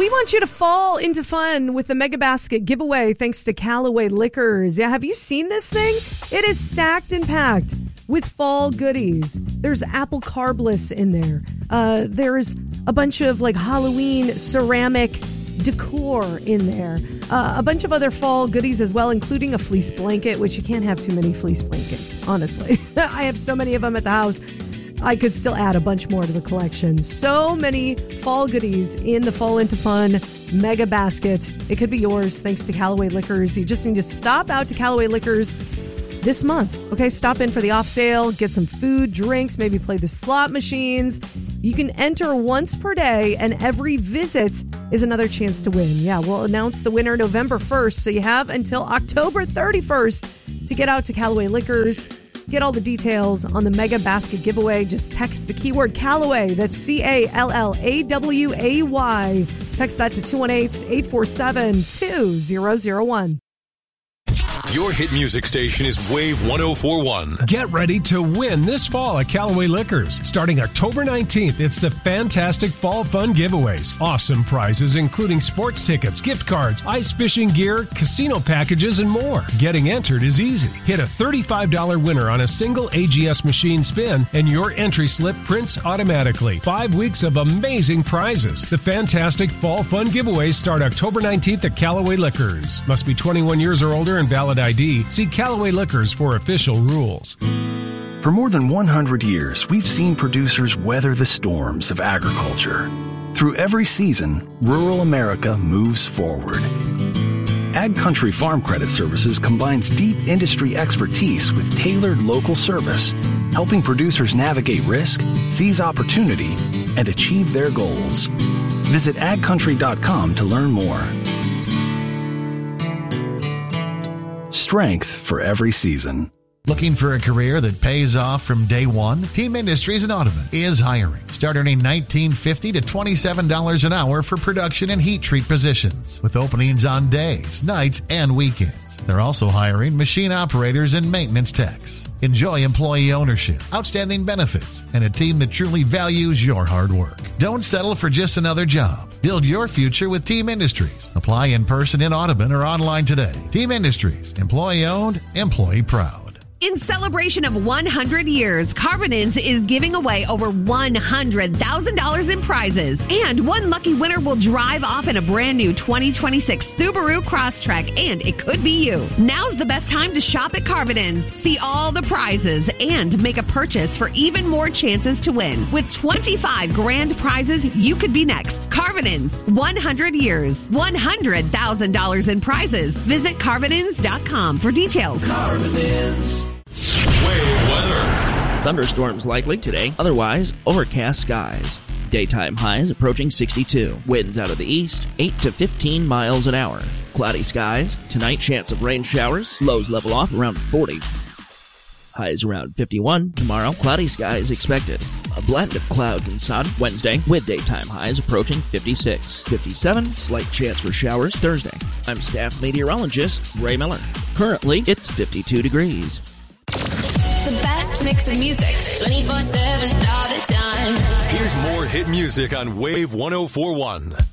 want you to fall into fun with the Mega Basket giveaway thanks to Callaway Liquors. Yeah, have you seen this thing? It is stacked and packed with fall goodies. There's apple carbless in there. There's a bunch of like Halloween ceramic decor in there. A bunch of other fall goodies as well, including a fleece blanket, which you can't have too many fleece blankets, honestly. I have so many of them at the house. I could still add a bunch more to the collection. So many fall goodies in the Fall Into Fun Mega Basket. It could be yours thanks to Callaway Liquors. You just need to stop out to Callaway Liquors this month. Okay, stop in for the off sale, get some food, drinks, maybe play the slot machines. You can enter once per day, and every visit is another chance to win. Yeah, we'll announce the winner November 1st, so you have until October 31st to get out to Callaway Liquors. Get all the details on the Mega Basket giveaway. Just text the keyword Callaway. That's CALLAWAY. Text that to 218-847-2001. Your hit music station is Wave 1041. Get ready to win this fall at Callaway Liquors. Starting October 19th, it's the Fantastic Fall Fun Giveaways. Awesome prizes including sports tickets, gift cards, ice fishing gear, casino packages, and more. Getting entered is easy. Hit a $35 winner on a single AGS machine spin, and your entry slip prints automatically. 5 weeks of amazing prizes. The Fantastic Fall Fun Giveaways start October 19th at Callaway Liquors. Must be 21 years or older and valid ID. See Callaway Liquors for official rules. For more than 100 years, we've seen producers weather the storms of agriculture. Through every season, rural America moves forward. Ag Country Farm Credit Services combines deep industry expertise with tailored local service, helping producers navigate risk, seize opportunity, and achieve their goals. Visit agcountry.com to learn more. Strength for every season. Looking for a career that pays off from day one? Team Industries in Audubon is hiring. Start earning $19.50 to $27 an hour for production and heat treat positions, with openings on days, nights, and weekends. They're also hiring machine operators and maintenance techs. Enjoy employee ownership, outstanding benefits, and a team that truly values your hard work. Don't settle for just another job. Build your future with Team Industries. Apply in person in Audubon or online today. Team Industries. Employee owned, employee proud. In celebration of 100 years, Carbonins is giving away over $100,000 in prizes. And one lucky winner will drive off in a brand new 2026 Subaru Crosstrek, and it could be you. Now's the best time to shop at Carbonins. See all the prizes and make a purchase for even more chances to win. With 25 grand prizes, you could be next. Carbonins, 100 years, $100,000 in prizes. Visit Carbonins.com for details. Carbonins. Wave weather. Thunderstorms likely today, otherwise overcast skies. Daytime highs approaching 62. Winds out of the east, 8 to 15 miles an hour. Cloudy skies. Tonight, chance of rain showers. Lows level off around 40. Highs around 51. Tomorrow, cloudy skies expected. A blend of clouds and sun Wednesday, with daytime highs approaching 56. 57, slight chance for showers Thursday. I'm staff meteorologist Ray Miller. Currently, it's 52 degrees. The best mix of music, 24/7 all the time. Here's more hit music on Wave 1041.